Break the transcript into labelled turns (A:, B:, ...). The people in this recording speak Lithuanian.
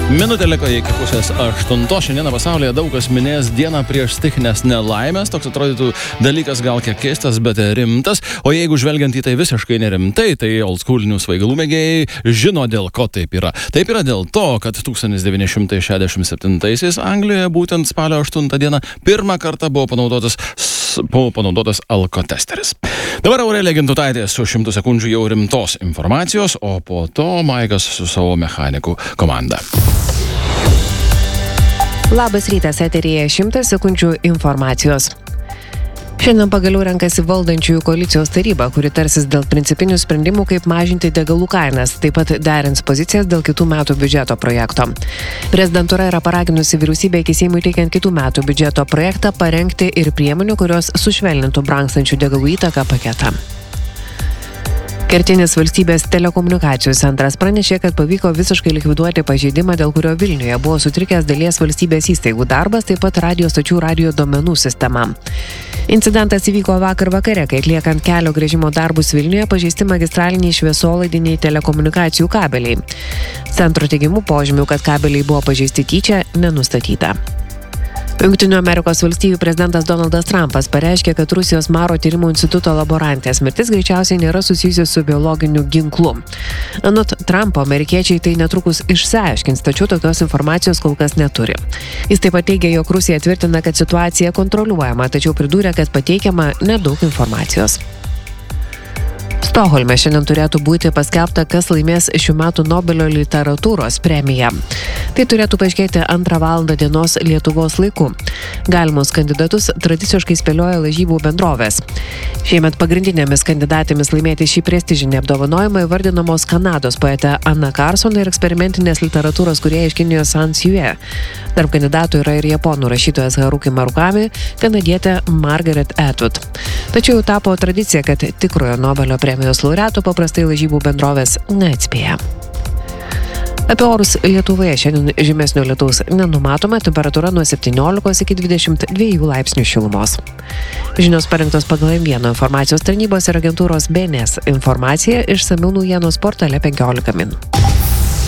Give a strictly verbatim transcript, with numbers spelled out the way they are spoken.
A: Minutė liko iki pusės aštuntos. Šiandieną pasaulyje daug kas minės dieną prieš stichinės nelaimės. Toks atrodytų dalykas gal kiek keistas, bet rimtas. O jeigu žvelgiant į tai visiškai nerimtai, tai oldschoolinių svaigalų mėgėjai žino, dėl ko taip yra. Taip yra dėl to, kad tūkstantis devyni šimtai šešiasdešimt septintaisiais Anglijoje būtent spalio aštuntą dieną pirmą kartą buvo panaudotas, buvo panaudotas alkotesteris. Dabar Aurelija Gintutaitė su šimtu sekundžių jau rimtos informacijos, o po to Maikas su savo mechanikų komanda.
B: Labas rytas, eteryje šimtas sekundžių informacijos. Šiandien pagaliau renkasi valdančiųjų koalicijos taryba, kuri tarsis dėl principinių sprendimų, kaip mažinti degalų kainas, taip pat derins pozicijas dėl kitų metų biudžeto projekto. Prezidentūra yra paraginusi vyriausybę iki Seimui teikiant kitų metų biudžeto projektą parengti ir priemonių, kurios sušvelnintų brangstančių degalų įtaką paketą. Kertinis valstybės telekomunikacijų centras pranešė, kad pavyko visiškai likviduoti pažeidimą, dėl kurio Vilniuje buvo sutrikęs dalies valstybės įstaigų darbas, taip pat radio stočių radio duomenų sistema. Incidentas įvyko vakar vakare, kai atliekant kelio gręžimo darbus Vilniuje pažeisti magistraliniai šviesolaidiniai telekomunikacijų kabeliai. Centro teigimu požymių, kad kabeliai buvo pažeisti tyčia, nenustatyta. Jungtinių Amerikos valstijų prezidentas Donaldas Trumpas pareiškė, kad Rusijos Maro tyrimų instituto laborantės mirtis greičiausiai nėra susijusi su biologiniu ginklu. Anot Trumpo, amerikiečiai tai netrukus išsiaiškins, tačiau tokios informacijos kol kas neturi. Jis taip pat teigia, jog Rusija tvirtina, kad situacija kontroliuojama, tačiau pridūrė, kad pateikiama nedaug informacijos. Stokholme šiandien turėtų būti paskelbta, kas laimės šių metų Nobelio literatūros premiją. Tai turėtų paaiškėti antrą valandą dienos Lietuvos laiku. Galimus kandidatus tradiciškai spėlioja lažybų bendrovės. Šiemet pagrindinėmis kandidatėmis laimėti šį prestižinį apdovanojimą įvardinamos Kanados poetė Anna Carson ir eksperimentinės literatūros kūrėja iš Kinijos San Sue. Tarp kandidatų yra ir japonų rašytojas Haruki Murakami, kanadietė Margaret Atwood. Tačiau tapo tradicija, kad tikrojo Nobelio premijos laureatų paprastai lažybų bendrovės neatspėja. Apie orus Lietuvoje šiandien žymesnio lietaus nenumatoma, temperatūra nuo septyniolikos iki dvidešimt dviejų laipsnių šilumos. Žinios parengtos pagal M vienas informacijos tarnybos ir agentūros B N S informacija išsamių naujienos portale penkiolika min.